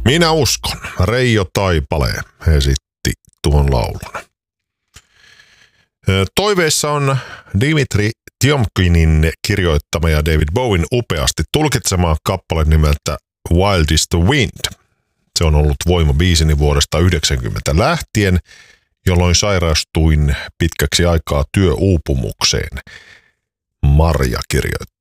Minä uskon. Reijo Taipale esitti tuon laulun. Toiveissa on Dimitri Tiomkinin kirjoittama ja David Bowen upeasti tulkitsema kappale nimeltä Wild is the Wind. Se on ollut voimabiisini vuodesta 1990 lähtien, jolloin sairastuin pitkäksi aikaa työuupumukseen. Marja kirjoittaa.